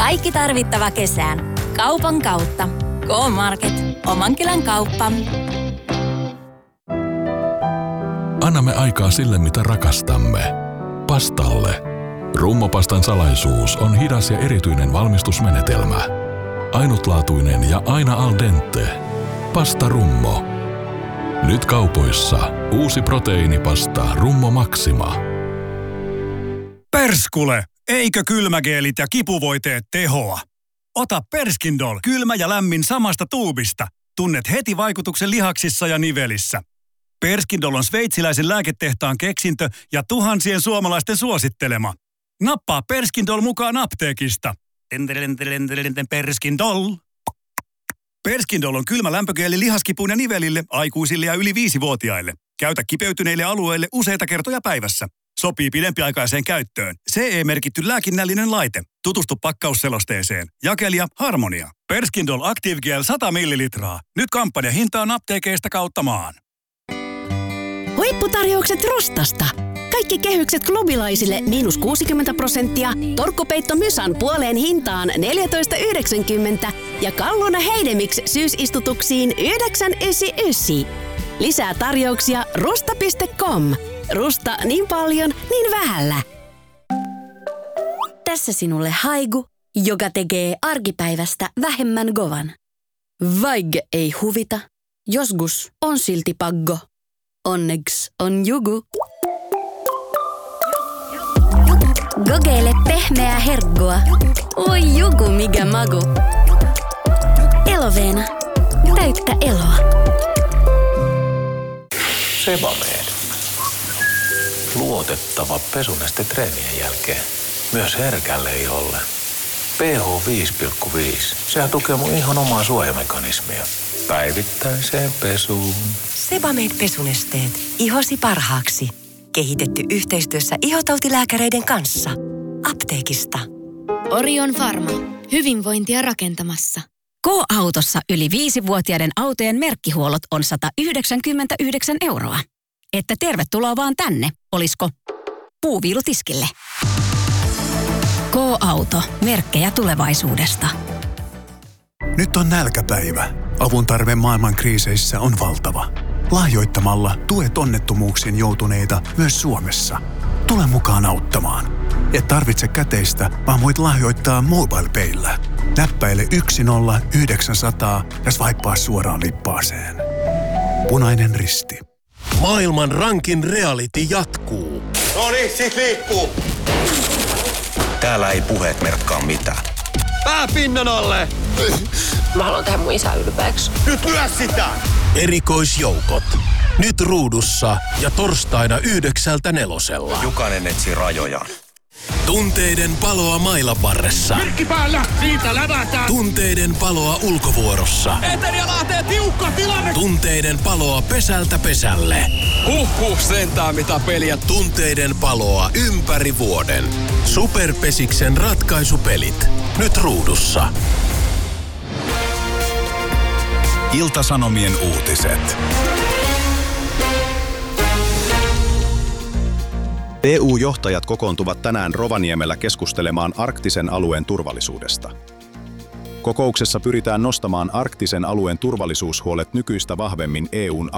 Kaikki tarvittava kesään. Kaupan kautta. K-Market. Oman kylän kauppa. Annamme aikaa sille, mitä rakastamme. Pastalle. Rummopastan salaisuus on hidas ja erityinen valmistusmenetelmä. Ainutlaatuinen ja aina al dente. Pasta Rummo. Nyt kaupoissa uusi proteiinipasta Rummo Maxima. Perskule! Eikö kylmägeelit ja kipuvoiteet tehoa? Ota Perskindol kylmä ja lämmin samasta tuubista. Tunnet heti vaikutuksen lihaksissa ja nivelissä. Perskindol on sveitsiläisen lääketehtaan keksintö ja tuhansien suomalaisten suosittelema. Nappaa Perskindol mukaan apteekista. Perskindol. Perskindol on kylmä lämpögeeli lihaskipuun ja nivelille, aikuisille ja yli 5-vuotiaille. Käytä kipeytyneille alueille useita kertoja päivässä. Sopii pidempiaikaiseen käyttöön. CE-merkitty lääkinnällinen laite. Tutustu pakkausselosteeseen. Jakelija Harmonia. Perskindol Active Gel 100 millilitraa. Nyt kampanjahintaan apteekeista kautta maan. Huipputarjoukset Rustasta. Kaikki kehykset klubilaisille -60%, torkkupeitto Mysan puoleen hintaan 14,90 ja Kalluna Heidemix syysistutuksiin 9,99. Lisää tarjouksia rusta.com. Rusta niin paljon, niin vähällä. Tässä sinulle Haigu, joka tekee arkipäivästä vähemmän govan. Vaigge ei huvita, joskus on silti paggo. Onneks on jugu. Gogeile pehmeää herkkua. Oi jugu, mikä magu. Eloveena. Täyttä eloa. Sebamed. Luotettava pesuneste treenien jälkeen. Myös herkälle iholle. pH 5,5. Sehän tukee mun ihon omaa suojamekanismia. Päivittäiseen pesuun. Sebamed pesunesteet. Ihosi parhaaksi. Kehitetty yhteistyössä ihotautilääkäreiden kanssa. Apteekista. Orion Pharma. Hyvinvointia rakentamassa. K-autossa yli 5-vuotiaiden autojen merkkihuollot on 199 €. Että tervetuloa vaan tänne, olisko puuviilutiskille. K-auto. Merkkejä tulevaisuudesta. Nyt on nälkäpäivä. Avun tarve maailman kriiseissä on valtava. Lahjoittamalla tuet onnettomuuksiin joutuneita myös Suomessa. Tule mukaan auttamaan. Et tarvitse käteistä, vaan voit lahjoittaa MobilePayllä. Näppäile 10900 ja swipea suoraan lippaaseen. Punainen Risti. Maailman rankin reality jatkuu. Noniin, sit liikkuu. Täällä ei puheet merkkaa mitään. Pää pinnan alle! Mä haluan tehdä mun isä ylpeäksi. Nyt lyö sitä! Erikoisjoukot. Nyt ruudussa ja torstaina 9:00 Jokainen etsii rajojaan. Tunteiden paloa mailan varressa. Virkki päällä! Siitä lävätään! Tunteiden paloa ulkovuorossa. Eteri lähtee tiukka tilanne! Tunteiden paloa pesältä pesälle. Sentään mitä peliä. Tunteiden paloa ympäri vuoden. Superpesiksen ratkaisupelit. Nyt ruudussa. Ilta-Sanomien uutiset. EU-johtajat kokoontuvat tänään Rovaniemellä keskustelemaan arktisen alueen turvallisuudesta. Kokouksessa pyritään nostamaan arktisen alueen turvallisuushuolet nykyistä vahvemmin EU:n